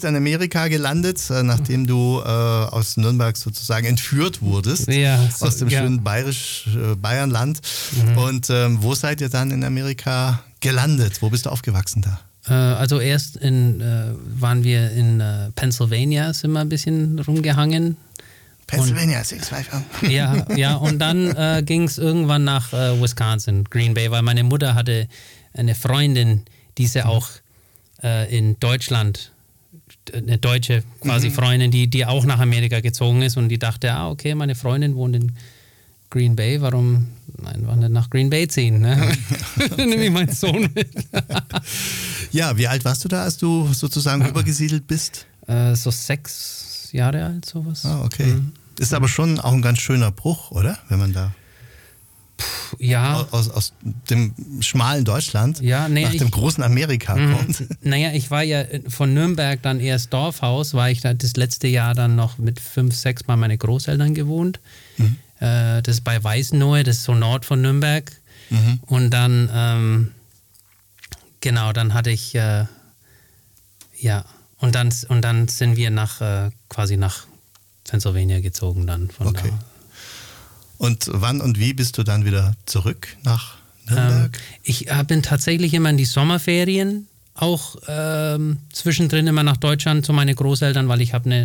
bist in Amerika gelandet, nachdem du aus Nürnberg sozusagen entführt wurdest, aus dem schönen Bayernland. Und wo seid ihr dann in Amerika gelandet? Wo bist du aufgewachsen da? Also erst waren wir in Pennsylvania, sind wir ein bisschen rumgehangen. Pennsylvania, 655. Ja, und dann ging es irgendwann nach Wisconsin, Green Bay, weil meine Mutter hatte eine Freundin, die sie auch in Deutschland, eine deutsche quasi Freundin, die auch nach Amerika gezogen ist und die dachte, okay, meine Freundin wohnt in Green Bay, warum einfach nicht nach Green Bay ziehen? Ne? Dann nehme ich meinen Sohn mit. Ja, wie alt warst du da, als du sozusagen übergesiedelt bist? So 6 Jahre alt, sowas. Ah, okay. Ist aber schon auch ein ganz schöner Bruch, oder? Wenn man da aus dem schmalen Deutschland nach dem großen Amerika kommt. Naja, ich war ja von Nürnberg dann erst Dorfhaus, war ich da das letzte Jahr dann noch mit 5, 6 Mal meine Großeltern gewohnt. Das ist bei Weißenlohe, das ist so Nord von Nürnberg. Und dann, dann hatte ich, und dann sind wir quasi nach Pennsylvania gezogen dann von da. Und wann und wie bist du dann wieder zurück nach Nürnberg? Ich bin tatsächlich immer in die Sommerferien, auch zwischendrin immer nach Deutschland zu meinen Großeltern, weil ich habe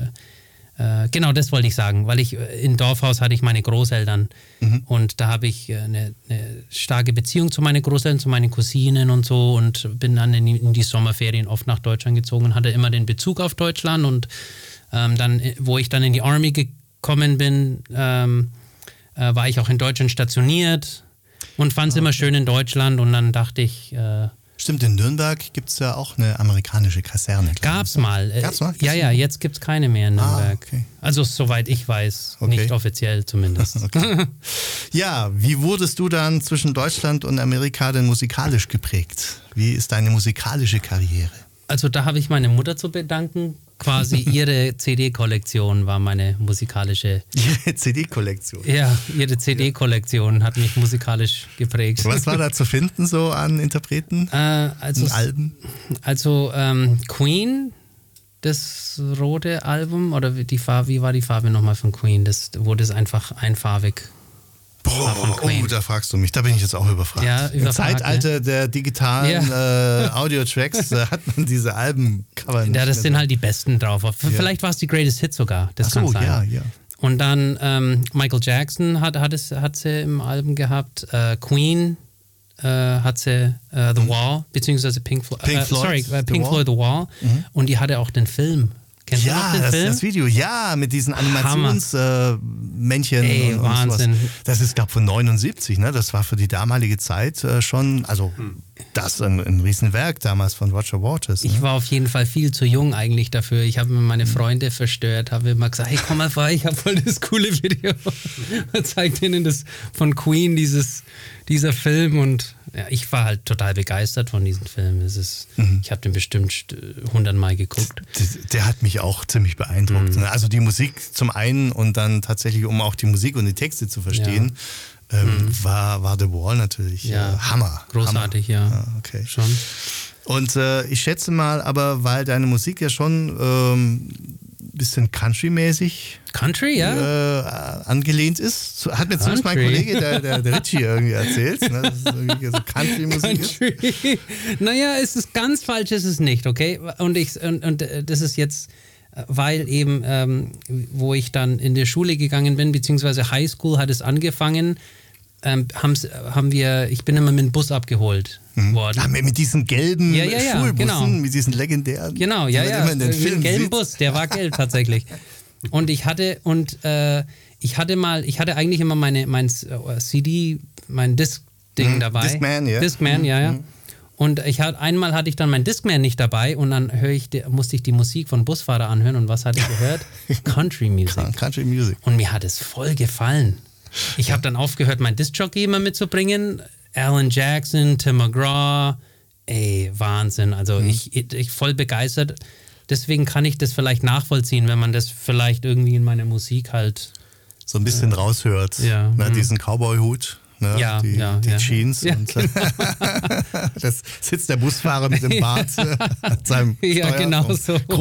genau das wollte ich sagen, weil ich in Dorfhaus hatte ich meine Großeltern und da habe ich eine starke Beziehung zu meinen Großeltern, zu meinen Cousinen und so und bin dann in die Sommerferien oft nach Deutschland gezogen und hatte immer den Bezug auf Deutschland und dann, wo ich dann in die Army gekommen bin, war ich auch in Deutschland stationiert und fand es immer schön in Deutschland und dann dachte ich... Stimmt, in Nürnberg gibt es ja auch eine amerikanische Kaserne. Gab's mal. Ja, jetzt gibt es keine mehr in Nürnberg. Okay. Also soweit ich weiß, nicht offiziell zumindest. Ja, wie wurdest du dann zwischen Deutschland und Amerika denn musikalisch geprägt? Wie ist deine musikalische Karriere? Also da habe ich meine Mutter zu bedanken. Quasi ihre CD-Kollektion war meine musikalische... Ihre CD-Kollektion? Ja, ihre CD-Kollektion hat mich musikalisch geprägt. Was war da zu finden so an Interpreten und Alben? Also Queen, das rote Album, oder wie war die Farbe nochmal von Queen? Das wurde es einfach einfarbig. Da fragst du mich, da bin ich jetzt auch überfragt. Ja, im Zeitalter der digitalen Audio-Tracks hat man diese Albencover nicht. Ja, das sind halt die besten drauf. Vielleicht war es die Greatest Hit sogar, das kann sein. Ja. Und dann Michael Jackson hat sie im Album gehabt, Queen hat sie The Wall, beziehungsweise Pink Floyd The Wall und die hatte auch den Film. Kennst du noch den Film? Das Video, mit diesen Animationsmännchen. Und Wahnsinn. Sowas. Das ist, glaube ich, von 79, ne? Das war für die damalige Zeit schon, also das ein Riesenwerk damals von Roger Waters. Ne? Ich war auf jeden Fall viel zu jung eigentlich dafür. Ich habe mir meine Freunde verstört, habe immer gesagt, hey, komm mal vorbei, ich habe voll das coole Video. Man zeigt ihnen das von Queen, dieser Film und ich war halt total begeistert von diesem Film. Ich habe den bestimmt 100 Mal geguckt. Der hat mich auch ziemlich beeindruckt. Also die Musik zum einen und dann tatsächlich, um auch die Musik und die Texte zu verstehen, war The Wall natürlich Hammer. Großartig, Hammer. ja. Okay. Schon. Und ich schätze mal, aber weil deine Musik ja schon bisschen Country-mäßig angelehnt ist. Hat mir zumindest mein Kollege, der Richie, irgendwie erzählt. Ne? Das ist irgendwie so Country-Musik ist. Naja, es ist ganz falsch, ist es nicht, okay? Und das ist jetzt, weil eben, wo ich dann in die Schule gegangen bin, beziehungsweise Highschool hat es angefangen, ich bin immer mit dem Bus abgeholt worden. Ach, mit diesen gelben Schulbussen, genau. Mit diesen legendären. Genau, immer in den mit Filmen dem gelben sieht. Bus, der war gelb tatsächlich. Und ich hatte eigentlich immer mein CD, mein Disc-Ding dabei. Discman, ja. Discman, ja. Und einmal hatte ich dann mein Discman nicht dabei und dann musste ich die Musik von Busfahrer anhören und was hatte ich gehört? Country Music. Country Music. Und mir hat es voll gefallen. Ich habe dann aufgehört, mein Disc-Jockey immer mitzubringen. Alan Jackson, Tim McGraw, Wahnsinn. Also ich voll begeistert. Deswegen kann ich das vielleicht nachvollziehen, wenn man das vielleicht irgendwie in meiner Musik halt so ein bisschen raushört. Ja. Diesen Cowboy-Hut. Ne? Die Jeans. Ja, und genau. das sitzt der Busfahrer mit dem Bart an seinem Ja, genau so.